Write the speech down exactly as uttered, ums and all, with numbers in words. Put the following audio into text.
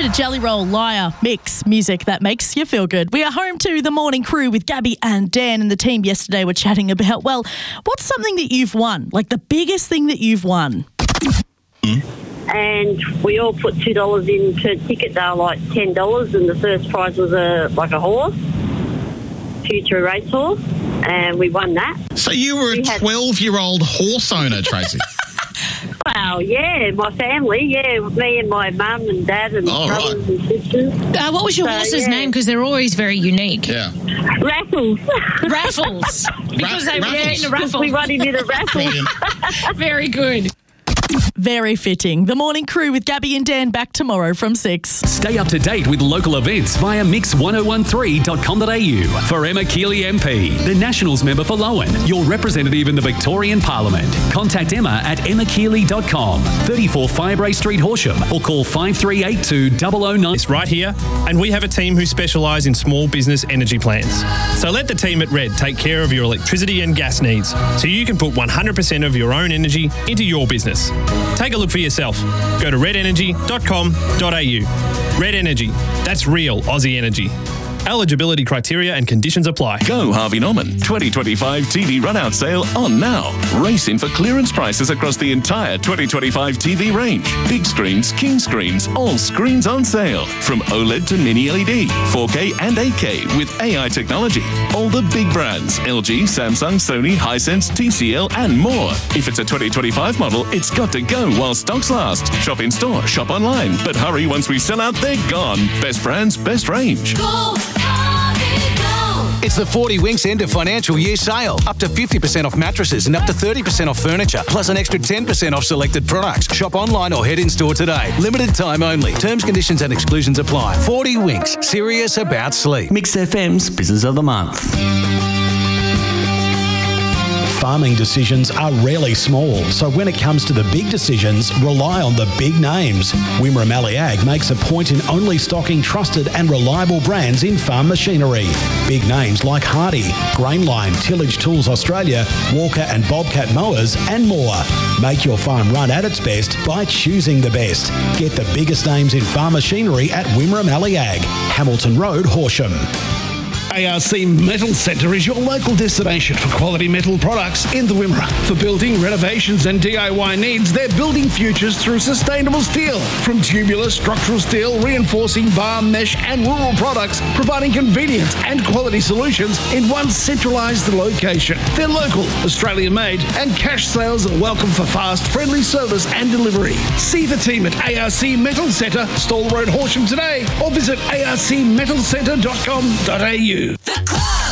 to Jelly Roll, Liar, Mix, music that makes you feel good. We are home to the Morning Crew with Gabby and Dan, and the team yesterday were chatting about, well, what's something that you've won? Like the biggest thing that you've won? And we all put two dollars in per ticket. They were like ten dollars, and the first prize was a like a horse, future racehorse, and we won that. So you were We a had- twelve-year-old horse owner, Tracy? Wow, yeah, my family, yeah, me and my mum and dad and Oh, brothers right. and sisters. Uh, what was your So, horse's yeah. name? Because they're always very unique. Yeah. Raffles. Raffles. Because they were Raffles. in a raffle. We won him in a raffle. Brilliant. Very good. Very fitting. The Morning Crew with Gabby and Dan back tomorrow from six. Stay up to date with local events via mix one oh one three dot com dot a u. For Emma Keeley M P, the Nationals member for Lowen, your representative in the Victorian Parliament. Contact Emma at emma keeley dot com, thirty-four Firebrae Street, Horsham, or call five three eight two zero zero nine. It's right here, and we have a team who specialise in small business energy plans. So let the team at Red take care of your electricity and gas needs, so you can put one hundred percent of your own energy into your business. Take a look for yourself. Go to red energy dot com dot a u. Red Energy, that's real Aussie energy. Eligibility criteria and conditions apply. Go Harvey Norman twenty twenty-five T V run-out sale on now. Race in for clearance prices across the entire twenty twenty-five T V range. Big screens, king screens, all screens on sale. From OLED to mini L E D, four K and eight K with A I technology. All the big brands, L G, Samsung, Sony, Hisense, T C L and more. If it's a twenty twenty-five model, it's got to go while stocks last. Shop in store, shop online. But hurry, once we sell out, they're gone. Best brands, best range. It's the forty Winks end of financial year sale. Up to fifty percent off mattresses and up to thirty percent off furniture, plus an extra ten percent off selected products. Shop online or head in store today. Limited time only. Terms, conditions and exclusions apply. forty Winks. Serious about sleep. Mix F M's Business of the Month. Farming decisions are rarely small, so when it comes to the big decisions, rely on the big names. Wimmera Mallee Ag makes a point in only stocking trusted and reliable brands in farm machinery. Big names like Hardy, Grainline, Tillage Tools Australia, Walker and Bobcat Mowers and more. Make your farm run at its best by choosing the best. Get the biggest names in farm machinery at Wimmera Mallee Ag, Hamilton Road, Horsham. A R C Metal Centre is your local destination for quality metal products in the Wimmera. For building, renovations and D I Y needs, they're building futures through sustainable steel. From tubular, structural steel, reinforcing bar, mesh and rural products, providing convenience and quality solutions in one centralised location. They're local, Australian-made, and cash sales are welcome for fast, friendly service and delivery. See the team at A R C Metal Centre, Stall Road, Horsham today, or visit a r c metal centre dot com dot a u. The Club.